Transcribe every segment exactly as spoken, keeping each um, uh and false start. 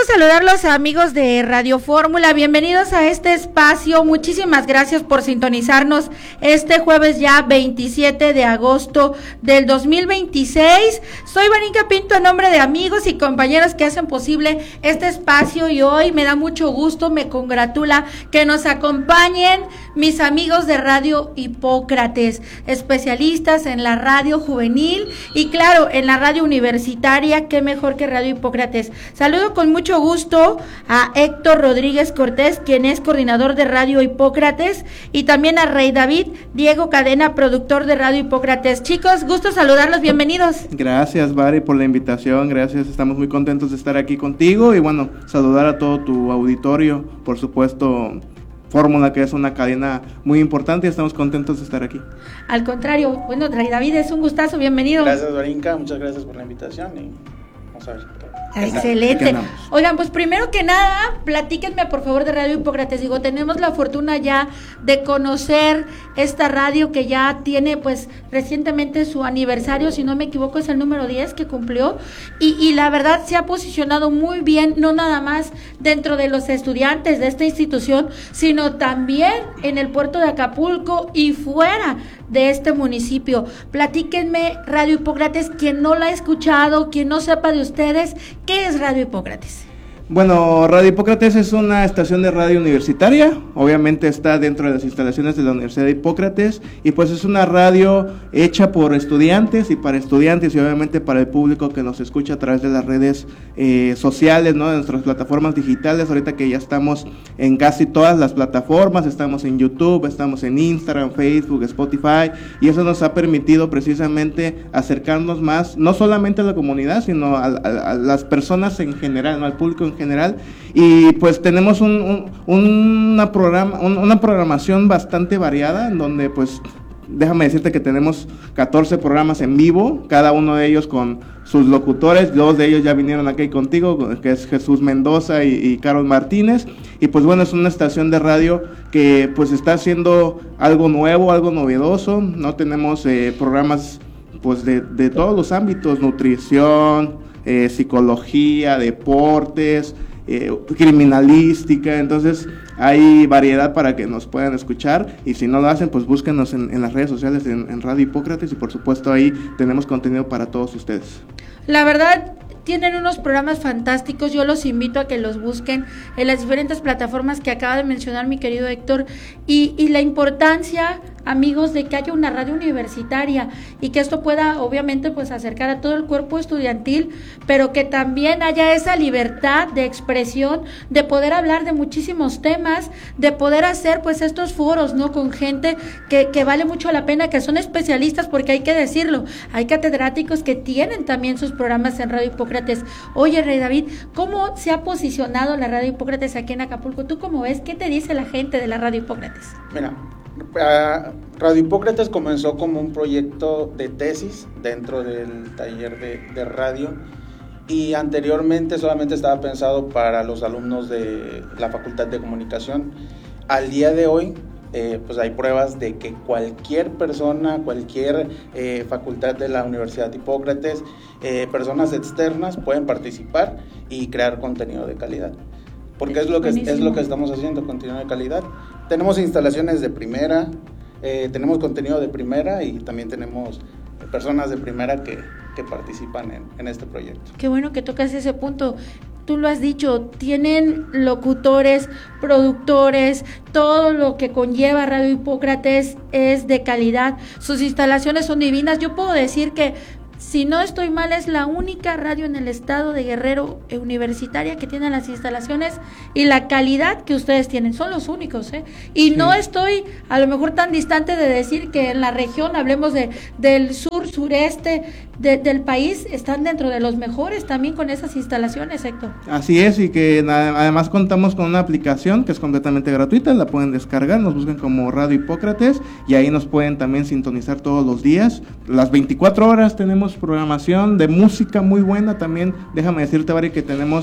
saludarlos, amigos de Radio Fórmula, bienvenidos a este espacio, muchísimas gracias por sintonizarnos este jueves ya veintisiete de agosto del dos mil veintiséis. Soy Varinka Pinto en nombre de amigos y compañeros que hacen posible este espacio y hoy me da mucho gusto, me congratula que nos acompañen mis amigos de Radio Hipócrates, especialistas en la radio juvenil y claro, en la radio universitaria, qué mejor que Radio Hipócrates. Saludo con mucho gusto a Héctor Rodríguez Cortés, quien es coordinador de Radio Hipócrates, y también a Rey David Diego Cadena, productor de Radio Hipócrates. Chicos, gusto saludarlos, bienvenidos. Gracias, Vari, por la invitación, gracias, estamos muy contentos de estar aquí contigo y bueno, saludar a todo tu auditorio, por supuesto, Fórmula, que es una cadena muy importante y estamos contentos de estar aquí. Al contrario, bueno, Rey David, es un gustazo, bienvenido. Gracias, Varinka, muchas gracias por la invitación y vamos a ver qué. Excelente. Oigan, pues primero que nada, platíquenme por favor de Radio Hipócrates. Digo, tenemos la fortuna ya de conocer esta radio que ya tiene pues recientemente su aniversario, si no me equivoco es el número diez que cumplió, y, y la verdad se ha posicionado muy bien, no nada más dentro de los estudiantes de esta institución, sino también en el puerto de Acapulco y fuera de este municipio. Platíquenme, Radio Hipócrates, quien no la ha escuchado, quien no sepa de ustedes, ¿qué es Radio Hipócrates? Bueno, Radio Hipócrates es una estación de radio universitaria, obviamente está dentro de las instalaciones de la Universidad de Hipócrates y pues es una radio hecha por estudiantes y para estudiantes y obviamente para el público que nos escucha a través de las redes eh, sociales, ¿no? De nuestras plataformas digitales, ahorita que ya estamos en casi todas las plataformas, estamos en YouTube, estamos en Instagram, Facebook, Spotify y eso nos ha permitido precisamente acercarnos más, no solamente a la comunidad, sino a, a, a las personas en general, ¿no? Al público en general, y pues tenemos un, un, una, programa, un, una programación bastante variada, en donde pues déjame decirte que tenemos catorce programas en vivo, cada uno de ellos con sus locutores, dos de ellos ya vinieron aquí contigo, que es Jesús Mendoza y, y Carol Martínez, y pues bueno, es una estación de radio que pues está haciendo algo nuevo, algo novedoso, no tenemos eh, programas pues de, de todos los ámbitos, nutrición, Eh, psicología, deportes, eh, criminalística, entonces hay variedad para que nos puedan escuchar y si no lo hacen, pues búsquenos en, en las redes sociales, en, en Radio Hipócrates y por supuesto ahí tenemos contenido para todos ustedes. La verdad, tienen unos programas fantásticos, yo los invito a que los busquen en las diferentes plataformas que acaba de mencionar mi querido Héctor y, y la importancia, amigos, de que haya una radio universitaria y que esto pueda obviamente pues acercar a todo el cuerpo estudiantil, pero que también haya esa libertad de expresión, de poder hablar de muchísimos temas, de poder hacer pues estos foros, ¿no? Con gente que, que vale mucho la pena, que son especialistas, porque hay que decirlo, hay catedráticos que tienen también sus programas en Radio Hipócrates. Oye, Rey David, ¿cómo se ha posicionado la Radio Hipócrates aquí en Acapulco? ¿Tú cómo ves? ¿Qué te dice la gente de la Radio Hipócrates? Mira, uh, Radio Hipócrates comenzó como un proyecto de tesis dentro del taller de, de radio y anteriormente solamente estaba pensado para los alumnos de la Facultad de Comunicación. Al día de hoy, eh, pues hay pruebas de que cualquier persona, cualquier eh, facultad de la Universidad de Hipócrates, eh, personas externas pueden participar y crear contenido de calidad. Porque es lo que, es lo que estamos haciendo, contenido de calidad. Tenemos instalaciones de primera, eh, tenemos contenido de primera y también tenemos personas de primera que, que participan en, en este proyecto. Qué bueno que tocas ese punto. Tú lo has dicho, tienen locutores, productores, todo lo que conlleva Radio Hipócrates es de calidad. Sus instalaciones son divinas. Yo puedo decir que, si no estoy mal, es la única radio en el estado de Guerrero eh, universitaria que tiene las instalaciones y la calidad que ustedes tienen. Son los únicos, ¿eh? Y sí. No estoy a lo mejor tan distante de decir que en la región, hablemos de del sur, sureste de, del país, están dentro de los mejores también con esas instalaciones, Héctor. Así es, y que nada, además contamos con una aplicación que es completamente gratuita, la pueden descargar, nos buscan como Radio Hipócrates y ahí nos pueden también sintonizar todos los días. Las veinticuatro horas tenemos programación de música muy buena también. Déjame decirte, Vari, que tenemos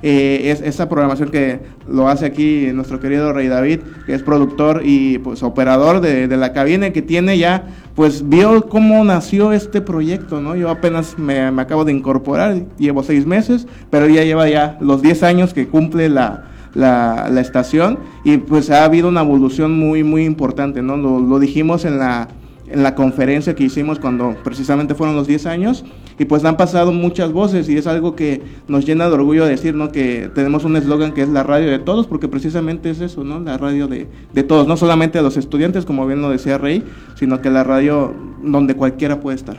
eh, es, esa programación que lo hace aquí nuestro querido Rey David, que es productor y pues operador de, de la cabina, que tiene ya, pues vio cómo nació este proyecto, ¿no? Yo apenas me, me acabo de incorporar, llevo seis meses, pero ya lleva ya los diez años que cumple la, la, la estación, y pues ha habido una evolución muy, muy importante, ¿no? Lo, lo dijimos en la, en la conferencia que hicimos cuando precisamente fueron los diez años, y pues han pasado muchas voces, y es algo que nos llena de orgullo decir, ¿no? Que tenemos un eslogan que es la radio de todos, porque precisamente es eso, ¿no? La radio de, de todos, no solamente de los estudiantes, como bien lo decía Rey, sino que la radio donde cualquiera puede estar.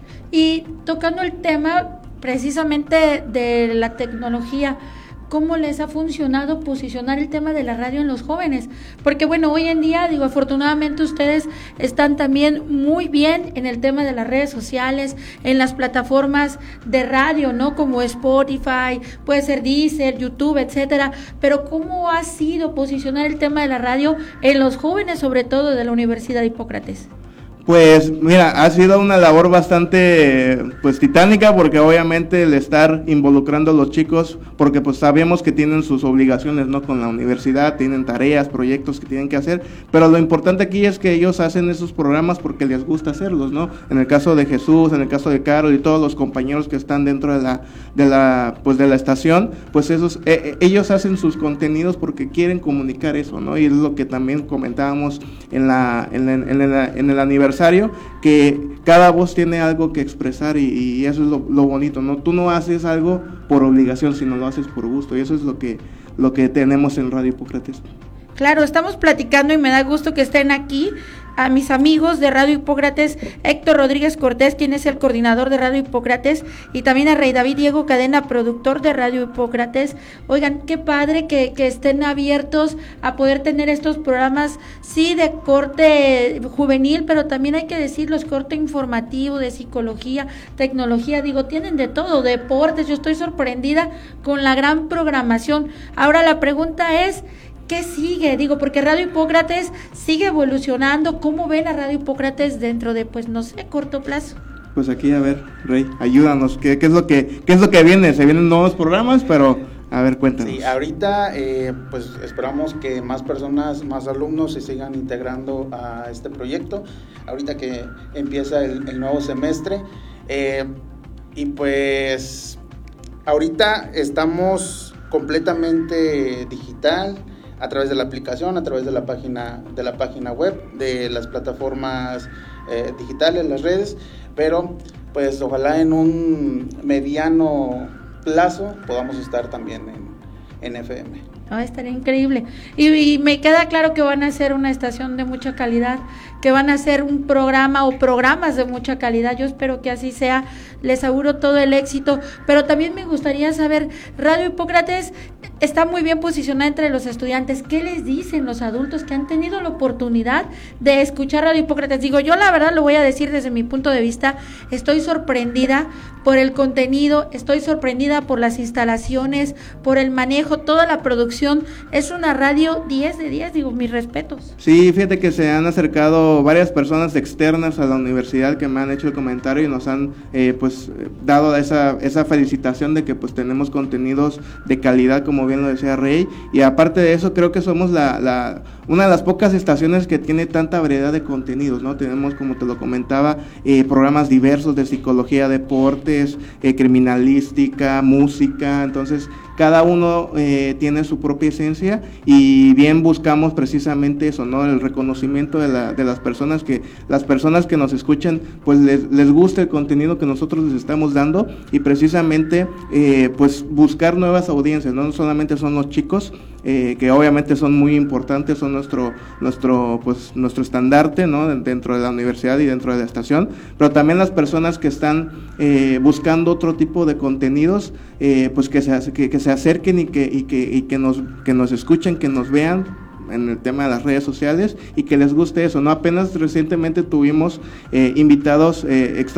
Y tocando el tema precisamente de la tecnología, ¿cómo les ha funcionado posicionar el tema de la radio en los jóvenes? Porque bueno, hoy en día, digo, afortunadamente ustedes están también muy bien en el tema de las redes sociales, en las plataformas de radio, ¿no? Como Spotify, puede ser Deezer, YouTube, etcétera. Pero ¿cómo ha sido posicionar el tema de la radio en los jóvenes, sobre todo de la Universidad de Hipócrates? Pues mira, ha sido una labor bastante pues titánica, porque obviamente el estar involucrando a los chicos, porque pues sabemos que tienen sus obligaciones, ¿no? Con la universidad, tienen tareas, proyectos que tienen que hacer, pero lo importante aquí es que ellos hacen esos programas porque les gusta hacerlos, ¿no? En el caso de Jesús, en el caso de Carol y todos los compañeros que están dentro de la de la pues de la estación, pues esos eh, ellos hacen sus contenidos porque quieren comunicar eso, ¿no? Y es lo que también comentábamos en la en, la, en, la, en el aniversario, que cada voz tiene algo que expresar, y, y eso es lo, lo bonito, ¿no? Tú no haces algo por obligación, sino lo haces por gusto, y eso es lo que, lo que tenemos en Radio Hipócrates. Claro, estamos platicando y me da gusto que estén aquí a mis amigos de Radio Hipócrates, Héctor Rodríguez Cortés, quien es el coordinador de Radio Hipócrates, y también a Rey David Diego Cadena, productor de Radio Hipócrates. Oigan, qué padre que, que estén abiertos a poder tener estos programas, sí, de corte juvenil, pero también hay que decirlo, es corte informativo, de psicología, tecnología, digo, tienen de todo, deportes. Yo estoy sorprendida con la gran programación. Ahora la pregunta es, ¿qué sigue? Digo, porque Radio Hipócrates sigue evolucionando. ¿Cómo ven a Radio Hipócrates dentro de, pues, no sé, corto plazo? Pues aquí, a ver, Rey, ayúdanos. ¿Qué, qué es lo que qué es lo que viene? Se vienen nuevos programas, pero a ver, cuéntanos. Sí, ahorita, eh, pues, esperamos que más personas, más alumnos se sigan integrando a este proyecto. Ahorita que empieza el, el nuevo semestre. Eh, y pues, ahorita estamos completamente digital, a través de la aplicación, a través de la página de la página web, de las plataformas eh, digitales, las redes, pero pues ojalá en un mediano plazo podamos estar también en, en F M. Ah, estaría increíble. Y, y me queda claro que van a ser una estación de mucha calidad, que van a ser un programa o programas de mucha calidad. Yo espero que así sea. Les auguro todo el éxito. Pero también me gustaría saber, Radio Hipócrates está muy bien posicionada entre los estudiantes. ¿Qué les dicen los adultos que han tenido la oportunidad de escuchar Radio Hipócrates? Digo, yo la verdad lo voy a decir desde mi punto de vista, estoy sorprendida por el contenido, estoy sorprendida por las instalaciones, por el manejo, toda la producción. Es una radio diez de diez, digo, mis respetos. Sí, fíjate que se han acercado varias personas externas a la universidad que me han hecho el comentario y nos han eh, pues dado esa, esa felicitación de que pues tenemos contenidos de calidad, como bien lo decía Rey, y aparte de eso creo que somos la, la una de las pocas estaciones que tiene tanta variedad de contenidos, ¿no? Tenemos, como te lo comentaba, eh, programas diversos de psicología, deportes, eh, criminalística, música. Entonces cada uno eh, tiene su propia esencia, y bien buscamos precisamente eso, ¿no? El reconocimiento de, la, de las personas, que las personas que nos escuchan pues les, les gusta el contenido que nosotros les estamos dando, y precisamente eh, pues buscar nuevas audiencias, ¿no? No solamente son los chicos, eh, que obviamente son muy importantes, son nuestro nuestro pues nuestro estandarte, ¿no? Dentro de la universidad y dentro de la estación, pero también las personas que están eh, buscando otro tipo de contenidos, eh, pues que se que, que se acerquen y que y que y que nos que nos escuchen, que nos vean en el tema de las redes sociales, y que les guste eso, ¿no? Apenas recientemente tuvimos eh, invitados eh, extra